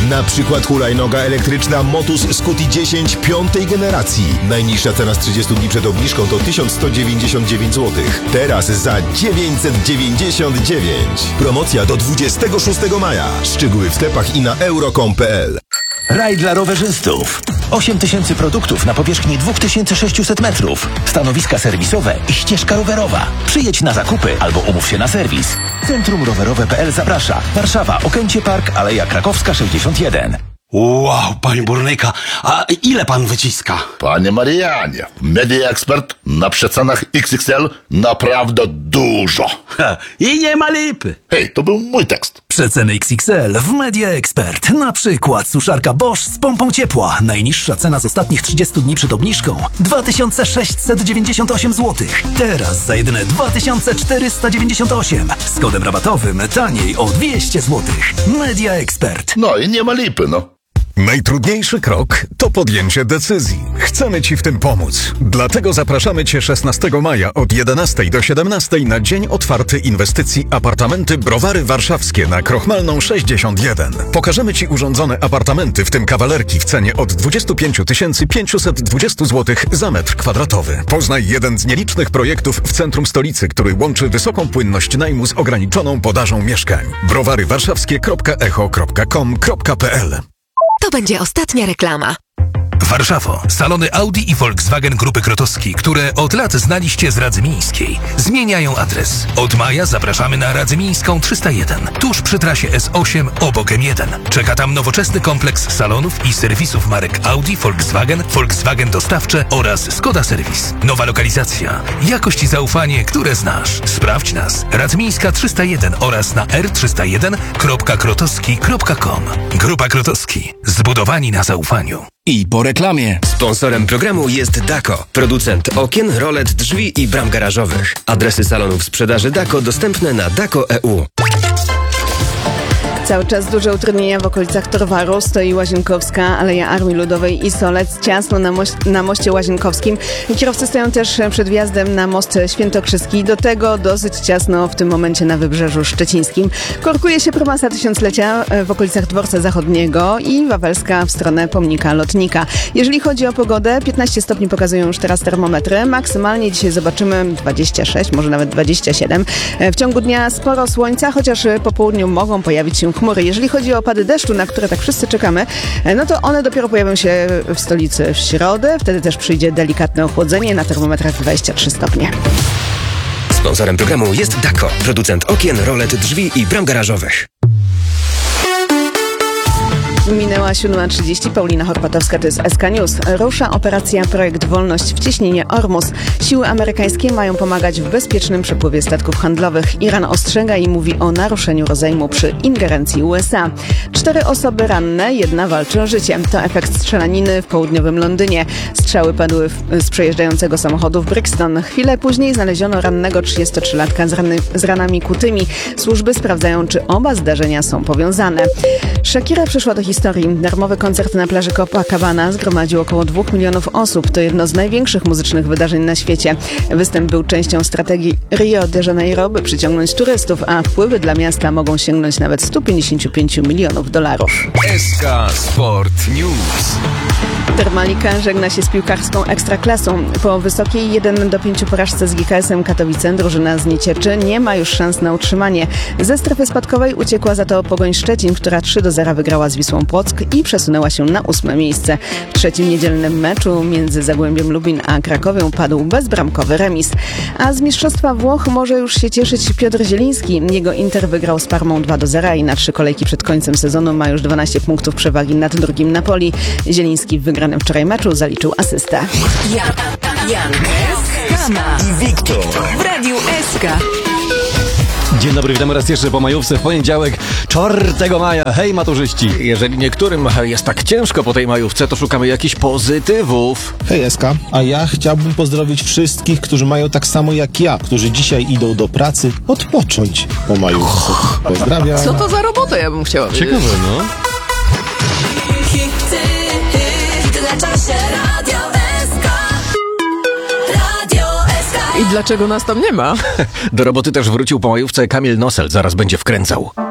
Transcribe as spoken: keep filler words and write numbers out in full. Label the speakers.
Speaker 1: Na przykład hulajnoga elektryczna Motus Scuti dziesięć piątej generacji. Najniższa cena z trzydziestu dni przed obniżką to tysiąc sto dziewięćdziesiąt dziewięć złotych. Teraz za dziewięćset dziewięćdziesiąt dziewięć. Promocja do dwudziestego szóstego maja. Szczegóły w sklepach i na euro kropka com kropka p l.
Speaker 2: Raj dla rowerzystów. osiem tysięcy produktów na powierzchni dwa tysiące sześćset metrów. Stanowiska serwisowe i ścieżka rowerowa. Przyjedź na zakupy albo umów się na serwis. Centrum Rowerowe kropka p l zaprasza. Warszawa, Okęcie Park, Aleja Krakowska sześćdziesiąt jeden.
Speaker 3: Wow, panie burnyka, a ile pan wyciska?
Speaker 4: Panie Marianie, Media Expert na przecenach X X L naprawdę dużo.
Speaker 3: Ha, i nie ma lipy.
Speaker 4: Hej, to był mój tekst.
Speaker 5: Przeceny X X L w Media Expert. Na przykład suszarka Bosch z pompą ciepła. Najniższa cena z ostatnich trzydziestu dni przed obniżką dwa tysiące sześćset dziewięćdziesiąt osiem złotych. Teraz za jedyne dwa tysiące czterysta dziewięćdziesiąt osiem. Z kodem rabatowym taniej o dwieście złotych. Media Expert.
Speaker 4: No i nie ma lipy, no.
Speaker 6: Najtrudniejszy krok to podjęcie decyzji. Chcemy Ci w tym pomóc. Dlatego zapraszamy Cię szesnastego maja od jedenastej do siedemnastej na Dzień Otwarty Inwestycji Apartamenty Browary Warszawskie na Krochmalną sześćdziesiąt jeden. Pokażemy Ci urządzone apartamenty, w tym kawalerki w cenie od dwadzieścia pięć tysięcy pięćset dwadzieścia złotych za metr kwadratowy. Poznaj jeden z nielicznych projektów w centrum stolicy, który łączy wysoką płynność najmu z ograniczoną podażą mieszkań. browary warszawskie kropka echo kropka com kropka p l.
Speaker 7: To będzie ostatnia reklama.
Speaker 8: Warszawo. Salony Audi i Volkswagen Grupy Krotowski, które od lat znaliście z Radzymińskiej, zmieniają adres. Od maja zapraszamy na Radzymińską trzysta jeden, tuż przy trasie S osiem obok M jeden. Czeka tam nowoczesny kompleks salonów i serwisów marek Audi, Volkswagen, Volkswagen Dostawcze oraz Skoda Serwis. Nowa lokalizacja, jakość i zaufanie, które znasz. Sprawdź nas. Radzymińska trzysta jeden oraz na r trzysta jeden kropka krotowski kropka com. Grupa Krotowski. Zbudowani na zaufaniu.
Speaker 9: I po reklamie. Sponsorem programu jest Dako, producent okien, rolet, drzwi i bram garażowych. Adresy salonów sprzedaży Dako dostępne na dako kropka e u.
Speaker 10: Cały czas duże utrudnienia w okolicach Torwaru. Stoi Łazienkowska, Aleja Armii Ludowej i Solec. Ciasno na, moś- na moście Łazienkowskim. Kierowcy stoją też przed wjazdem na most Świętokrzyski. Do tego dosyć ciasno w tym momencie na Wybrzeżu Szczecińskim. Korkuje się promasa tysiąclecia w okolicach Dworca Zachodniego i Wawelska w stronę Pomnika Lotnika. Jeżeli chodzi o pogodę, piętnaście stopni pokazują już teraz termometry. Maksymalnie dzisiaj zobaczymy dwadzieścia sześć, może nawet dwadzieścia siedem. W ciągu dnia sporo słońca, chociaż po południu mogą pojawić się chmury. Jeżeli chodzi o opady deszczu, na które tak wszyscy czekamy, no to one dopiero pojawią się w stolicy w środę. Wtedy też przyjdzie delikatne ochłodzenie, na termometrach dwadzieścia trzy stopnie.
Speaker 9: Sponsorem programu jest Dako, producent okien, rolet, drzwi i bram garażowych.
Speaker 10: Minęła siódma trzydzieści. Paulina Horpatowska, to jest S K News. Rusza operacja Projekt Wolność w cieśninie Ormus. Siły amerykańskie mają pomagać w bezpiecznym przepływie statków handlowych. Iran ostrzega i mówi o naruszeniu rozejmu przy ingerencji U S A. Cztery osoby ranne, jedna walczy o życie. To efekt strzelaniny w południowym Londynie. Strzały padły w, z przejeżdżającego samochodu w Brixton. Chwilę później znaleziono rannego trzydziestotrzylatka z, rany, z ranami kutymi. Służby sprawdzają, czy oba zdarzenia są powiązane. Shakira przyszła do historii. Darmowy koncert na plaży Copacabana zgromadził około dwóch milionów osób. To jedno z największych muzycznych wydarzeń na świecie. Występ był częścią strategii Rio de Janeiro, by przyciągnąć turystów, a wpływy dla miasta mogą sięgnąć nawet sto pięćdziesiąt pięć milionów dolarów.
Speaker 11: S K Sport News.
Speaker 10: Termalika żegna się z piłkarską ekstraklasą. Po wysokiej jeden do pięciu porażce z G K S-em Katowice drużyna z Niecieczy nie ma już szans na utrzymanie. Ze strefy spadkowej uciekła za to Pogoń Szczecin, która trzy do zera wygrała z Wisłą Płock i przesunęła się na ósme miejsce. W trzecim niedzielnym meczu między Zagłębiem Lubin a Krakowią padł bezbramkowy remis. A z Mistrzostwa Włoch może już się cieszyć Piotr Zieliński. Jego Inter wygrał z Parmą dwa do zera i na trzy kolejki przed końcem sezonu ma już dwanaście punktów przewagi nad drugim Napoli. Zieliński w wygranym wczoraj meczu zaliczył asystę.
Speaker 7: Jan, Jan, Kama
Speaker 2: I Wiktor
Speaker 7: w Radiu S K.
Speaker 12: Dzień dobry, witamy raz jeszcze po majówce w poniedziałek, czwartego maja. Hej maturzyści! Jeżeli niektórym jest tak ciężko po tej majówce, to szukamy jakichś pozytywów.
Speaker 13: Hej Eska, a ja chciałbym pozdrowić wszystkich, którzy mają tak samo jak ja, którzy dzisiaj idą do pracy odpocząć po majówce. Pozdrawiam.
Speaker 14: Co to za robota, ja bym chciała wiedzieć.
Speaker 12: Ciekawe, no.
Speaker 14: I dlaczego nas tam nie ma?
Speaker 12: Do roboty też wrócił po majówce Kamil Nosel, zaraz będzie wkręcał.